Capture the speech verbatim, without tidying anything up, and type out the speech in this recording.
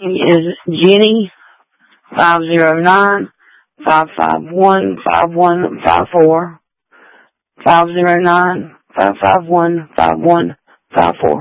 is Jenny, five zero nine, five five one, five one five four, five zero nine, five five one, five one five four.